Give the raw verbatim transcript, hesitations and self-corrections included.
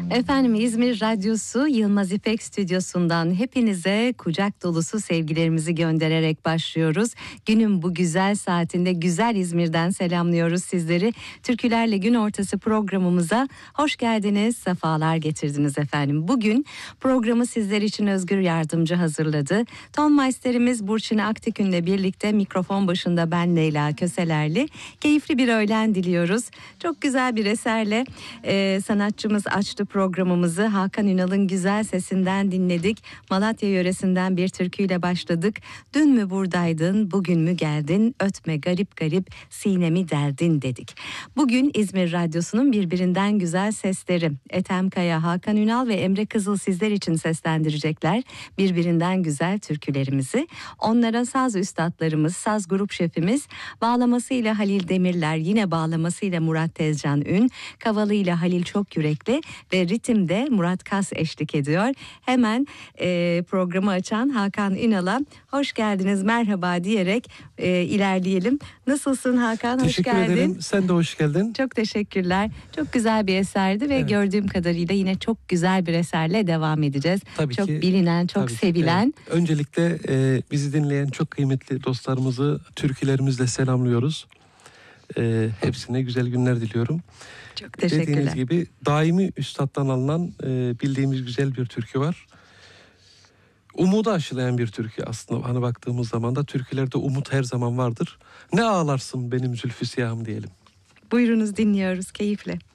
Efendim İzmir Radyosu Yılmaz İpek Stüdyosu'ndan hepinize kucak dolusu sevgilerimizi göndererek başlıyoruz. Günün bu güzel saatinde güzel İzmir'den selamlıyoruz sizleri. Türkülerle gün ortası programımıza hoş geldiniz, sefalar getirdiniz efendim. Bugün programı sizler için Özgür Yardımcı hazırladı. Tonmeisterimiz Burçin Aktikün'le birlikte mikrofon başında ben Leyla Köselerli. Keyifli bir öğlen diliyoruz. Çok güzel bir eserle e, sanatçımız açtı programımızı. Hakan Ünal'ın güzel sesinden dinledik. Malatya yöresinden bir türküyle başladık. Dün mü buradaydın, bugün mü geldin, ötme garip garip sinemi derdin dedik. Bugün İzmir Radyosu'nun birbirinden güzel sesleri. Ethem Kaya, Hakan Ünal ve Emre Kızıl sizler için seslendirecekler birbirinden güzel türkülerimizi. Onlara saz üstadlarımız, saz grup şefimiz, bağlamasıyla Halil Demirler, yine bağlamasıyla Murat Tezcan Ün, kavalıyla Halil Çok Yürekli ve ritimde Murat Kas eşlik ediyor. Hemen e, programı açan Hakan Ünal'a hoş geldiniz, merhaba diyerek e, ilerleyelim. Nasılsın Hakan? Teşekkür hoş geldin. ederim. Sen de hoş geldin. Çok teşekkürler. Çok güzel bir eserdi ve Evet. gördüğüm kadarıyla yine çok güzel bir eserle devam edeceğiz. Tabii çok ki, bilinen, çok tabii sevilen. Ki, evet. Öncelikle e, bizi dinleyen çok kıymetli dostlarımızı türkülerimizle selamlıyoruz. E, hepsine güzel günler diliyorum. Çok teşekkürler. Dediğiniz gibi daimi üstattan alınan e, bildiğimiz güzel bir türkü var. Umudu aşılayan bir türkü aslında. Hani baktığımız zaman da türkülerde umut her zaman vardır. Ne ağlarsın benim zülfü siyahım diyelim. Buyurunuz, dinliyoruz keyifle.